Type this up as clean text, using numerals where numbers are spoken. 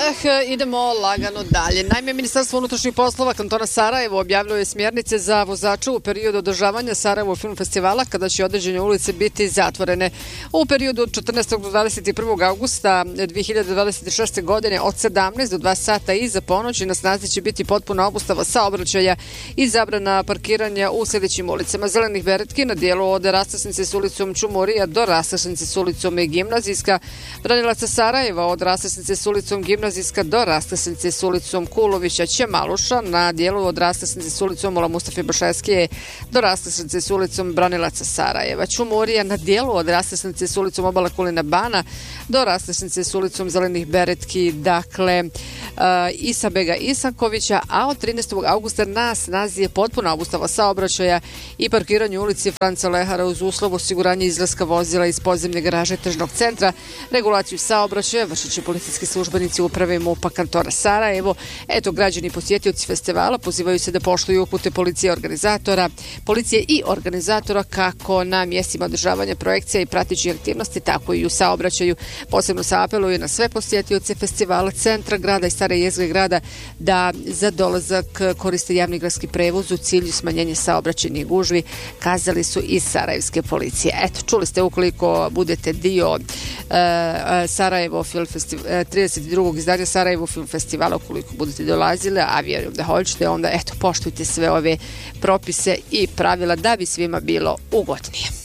Idemo lagano dalje. Naime, Ministarstvo unutrašnjih poslova kantona Sarajevo objavilo je smjernice za vozača u periodu održavanja Sarajevo film festivala, kada će određene ulice biti zatvorene. U periodu od 14. do 21. augusta 2026. godine od 17 do 2 sata iza ponoći na snazi će biti potpuna obustava saobraćaja i zabrana parkiranja u sljedećim ulicama: Zelenih beretki na dijelu od raskrsnice s ulicom Čumurija do raskrsnice s ulicom Gimnazijska, Branilaca Sarajeva od raskrsnice s ulicom Gimnazijska do raskrsnice s ulicom Kulovića Ćemaluša, na dijelu od raskrsnice s ulicom Mola Mustafe Bašajskije do raskrsnice s ulicom Branilaca Sarajeva, Čumurija na dijelu od raskrsnice s ulicom Obala Kulina Bana do raskrsnice s ulicom Zelenih beretki, dakle Isabega Isankovića, a od 13. augusta na snazi je potpuna obustava saobraćaja i parkiranje ulici Franca Lehara uz uslov osiguranja izlaska vozila iz podzemne garaže tržnog centra. Regulaciju saobraćaja vršit će policijski službenici uprave MUP-a kantona Sarajevo. Eto, građani posjetioci festivala pozivaju se da poštuju upute policije i organizatora kako na mjestima održavanja projekcija i pratećih aktivnosti, tako i u saobraćaju. Posebno se apeluje na sve posjetioce festivala, centra grada i stare jezgre grada da za dolazak koriste javni gradski prevoz u cilju smanjenja saobraćajnih gužvi, kazali su iz sarajevske policije. Eto, čuli ste, ukoliko budete dio Sarajevo Film Festival, 32. izdanja Sarajevo Film Festivala, ukoliko budete dolazili, a vjerujem da hoćete, onda eto, poštujte sve ove propise i pravila da bi svima bilo ugodnije.